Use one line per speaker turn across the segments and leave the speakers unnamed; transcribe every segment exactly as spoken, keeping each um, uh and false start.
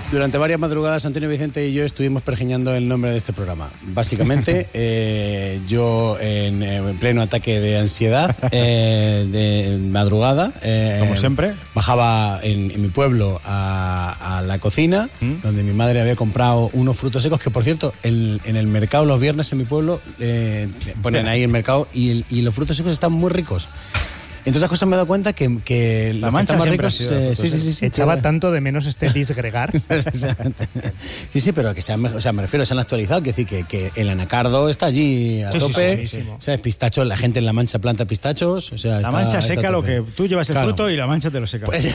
Durante varias madrugadas, Antonio Vicente y yo estuvimos pergeñando el nombre de este programa. Básicamente, eh, yo en, en pleno ataque de ansiedad, eh, de madrugada, eh,
como siempre,
bajaba en, en mi pueblo a, a la cocina, ¿Mm? donde mi madre había comprado unos frutos secos, que por cierto, el, en el mercado los viernes en mi pueblo, eh, ponen ahí el mercado y, el, y los frutos secos están muy ricos. Entre otras cosas me he dado cuenta que, que
la mancha más ricos,
eh, sí, sí, sí, sí,
echaba
sí,
tanto de menos este disgregar.
sí, sí, pero que se han, o sea, me refiero, se han actualizado, que decir que, que el anacardo está allí a
sí,
tope,
sí, sí, sí, sí.
O sea, pistachos, la gente en La Mancha planta pistachos, o sea,
la
está,
mancha seca
está
lo que tú llevas el
claro.
fruto y la mancha te lo seca.
Pues,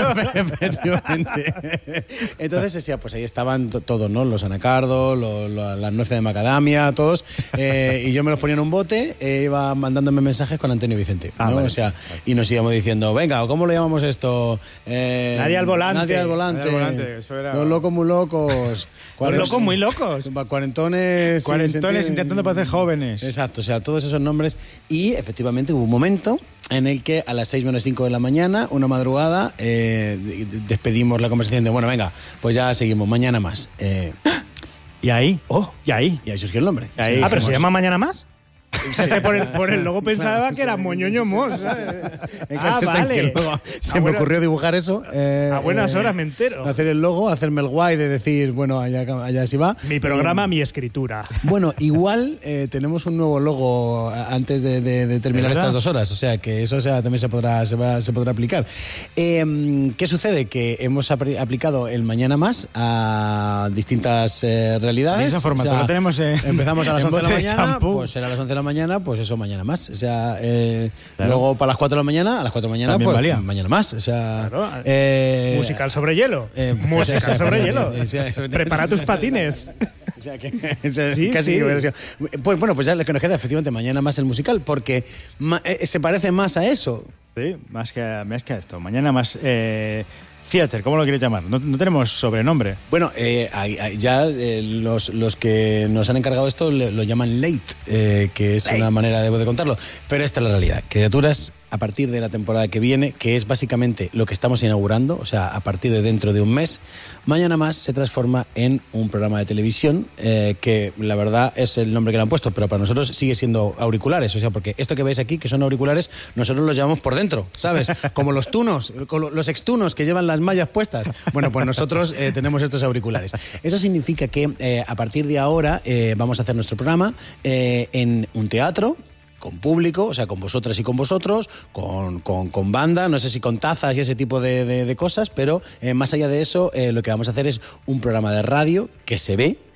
efectivamente. Entonces, decía, pues ahí estaban to- todos, ¿no? Los anacardos, lo, lo, las nueces de macadamia, todos, eh, y yo me los ponía en un bote e iba mandándome mensajes con Antonio Vicente, ¿no?
Ah, vale,
o sea,
vale.
y nos íbamos diciendo, venga, ¿cómo le llamamos esto? Eh,
Nadie al volante.
Nadie al volante.
Nadie al volante, eso era...
Dos locos muy locos.
Dos
Cuaren-
locos muy locos.
Cuarentones.
Cuarentones
sin sentir-
intentando parecer jóvenes.
Exacto, o sea, todos esos nombres. Y efectivamente hubo un momento en el que a las seis menos cinco de la mañana, una madrugada, eh, despedimos la conversación de, bueno, venga, pues ya seguimos, mañana más. Eh,
Y ahí, oh, y ahí.
y ahí surgió el nombre.
Y ahí
Ah, pero se
dijimos-
llama Mañana Más.
Sí,
por, el, por el logo pensaba
claro,
que era
sí,
Moñoño
sí, sí.
Mos. ¿sabes?
El
Ah,
caso está en
vale.
que luego se
Ah,
me
bueno.
ocurrió dibujar eso. eh,
A buenas
eh,
horas me entero.
Hacer el logo, hacerme el guay de decir, bueno, allá, allá sí va.
Mi programa,
Eh,
mi escritura.
Bueno, igual eh, tenemos un nuevo logo antes de, de, de terminar
¿De verdad?
estas dos horas, o sea que eso o sea, también se podrá, se, va- se podrá aplicar. Eh, ¿Qué sucede? Que hemos apl- aplicado el Mañana Más a distintas eh, realidades.
De esa forma,
O sea,
lo tenemos, eh,
empezamos a las
en
once de la
bote de
mañana,
champú.
pues será a las once de la mañana, pues eso, Mañana Más. O sea, eh,
Claro.
luego para las cuatro de la mañana, a las cuatro de la mañana,
También
pues
valía.
Mañana Más. O sea,
Claro.
eh,
Musical sobre hielo.
eh,
Musical
o sea,
sobre
eh,
hielo.
eh, sí, eso-
Prepara tus patines.
O sea que o sea,
Sí,
casi
sí.
que hubiera sido. Pues bueno, pues ya lo que nos queda efectivamente Mañana Más el musical, porque ma- eh, se parece más a eso.
Sí, más que, más que a esto. Mañana más... Eh, theater, ¿cómo lo quieres llamar? No, no tenemos sobrenombre.
Bueno, eh, hay- hay- ya eh, los, los que nos han encargado esto le- lo llaman late, eh, que es una manera de, de contarlo, pero esta es la realidad. Criaturas, a partir de la temporada que viene, que es básicamente lo que estamos inaugurando, o sea, a partir de dentro de un mes, Mañana Más se transforma en un programa de televisión eh, que la verdad es el nombre que le han puesto, pero para nosotros sigue siendo auriculares, o sea, porque esto que veis aquí, que son auriculares, nosotros los llevamos por dentro, ¿sabes? Como los tunos, como los extunos que llevan las mallas puestas. Bueno, pues nosotros eh, tenemos estos auriculares. Eso significa que eh, a partir de ahora eh, vamos a hacer nuestro programa eh, en un teatro, con público, o sea, con vosotras y con vosotros, con, con, con banda, no sé si con tazas y ese tipo de, de, de cosas, pero eh, más allá de eso, eh, lo que vamos a hacer es un programa de radio que se ve,